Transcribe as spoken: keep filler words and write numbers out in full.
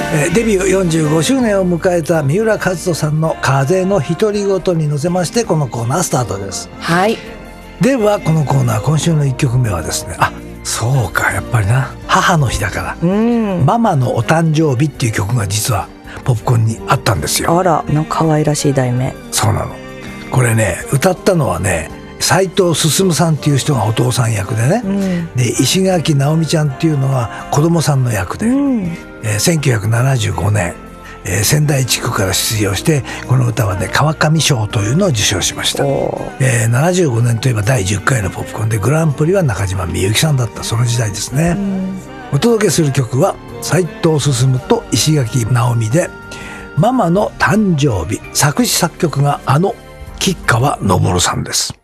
えー、デビューよんじゅうごしゅうねんを迎えた三浦和人さんの風の独り言に乗せましてこのコーナースタートです。 はい。 ではこのコーナー今週のいっきょくめはですね、あ、そうか、やっぱりな、母の日だから、うん、ママのお誕生日っていう曲が実はポップコーンにあったんですよ。 あら、なんか可愛らしい題名。 そうなの。これね、歌ったのはね、斉藤進さんっていう人がお父さん役でね、うん、で石垣直美ちゃんっていうのが子供さんの役で、うん、えー、せんきゅうひゃくななじゅうごねん、えー、仙台地区から出場してこの歌はね川上賞というのを受賞しました。えー、ななじゅうごねんといえばだいじゅっかいのポップコーンでグランプリは中島みゆきさんだったその時代ですね。うん、お届けする曲は斉藤進と石垣直美でママの誕生日、作詞作曲があの吉川昇さんです。